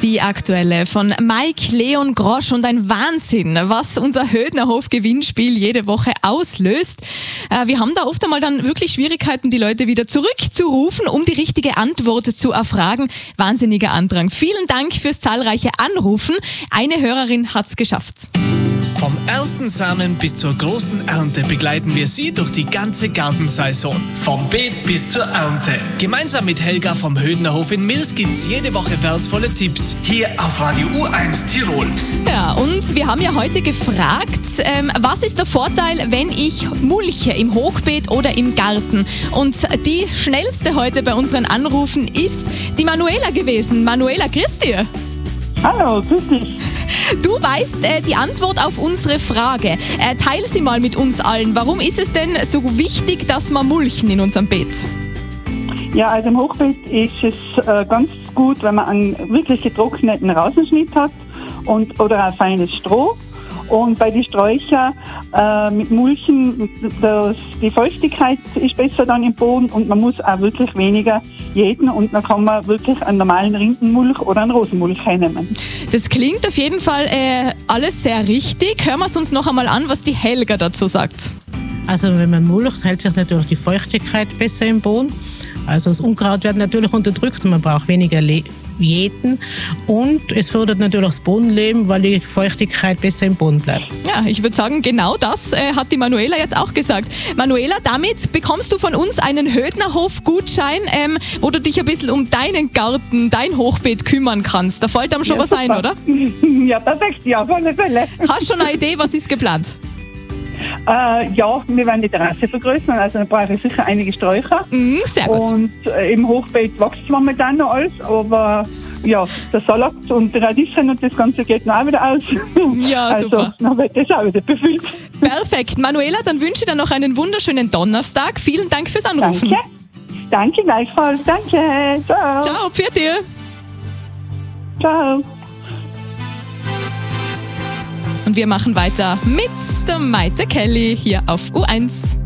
Die aktuelle von Mike Leon Grosch und ein Wahnsinn, was unser Hödnerhof-Gewinnspiel jede Woche auslöst. Wir haben da oft einmal dann wirklich Schwierigkeiten, die Leute wieder zurückzurufen, um die richtige Antwort zu erfragen. Wahnsinniger Andrang. Vielen Dank fürs zahlreiche Anrufen. Eine Hörerin hat's geschafft. Vom ersten Samen bis zur großen Ernte begleiten wir Sie durch die ganze Gartensaison. Vom Beet bis zur Ernte. Gemeinsam mit Helga vom Hödnerhof in Mils gibt's jede Woche wertvolle Tipps. Hier auf Radio U1 Tirol. Ja, und wir haben ja heute gefragt, was ist der Vorteil, wenn ich mulche im Hochbeet oder im Garten? Und die schnellste heute bei unseren Anrufen ist die Manuela gewesen. Manuela, grüß dir. Hallo, grüß dich. Du weißt die Antwort auf unsere Frage. Teil sie mal mit uns allen. Warum ist es denn so wichtig, dass wir mulchen in unserem Beet? Ja, also im Hochbeet ist es ganz gut, wenn man einen wirklich getrockneten Rasenschnitt hat oder ein feines Stroh. Und bei den Sträuchern mit Mulchen, die Feuchtigkeit ist besser dann im Boden und man muss auch wirklich weniger jäten und dann kann man wirklich einen normalen Rindenmulch oder einen Rosenmulch hernehmen. Das klingt auf jeden Fall alles sehr richtig. Hören wir es uns noch einmal an, was die Helga dazu sagt. Also wenn man mulcht, hält sich natürlich die Feuchtigkeit besser im Boden. Also das Unkraut wird natürlich unterdrückt und man braucht weniger jäten. Und es fördert natürlich das Bodenleben, weil die Feuchtigkeit besser im Boden bleibt. Ja, ich würde sagen, genau das hat die Manuela jetzt auch gesagt. Manuela, damit bekommst du von uns einen Hödnerhof-Gutschein, wo du dich ein bisschen um deinen Garten, dein Hochbeet kümmern kannst. Da fällt einem schon was ein, oder? Ja, perfekt, ja, auf alle Fälle. Hast du schon eine Idee, was ist geplant? Ja, wir werden die Terrasse vergrößern, also da brauche ich sicher einige Sträucher. Sehr gut. Und im Hochbeet wächst momentan noch alles, aber ja, der Salat und die Radieschen und das Ganze geht noch auch wieder aus. Ja, also, super. Dann wird das auch wieder befüllt. Perfekt. Manuela, dann wünsche ich dir noch einen wunderschönen Donnerstag. Vielen Dank fürs Anrufen. Danke. Danke gleichfalls. Danke. Ciao. Ciao, pfiat dir. Ciao. Und wir machen weiter mit der Maite Kelly hier auf U1.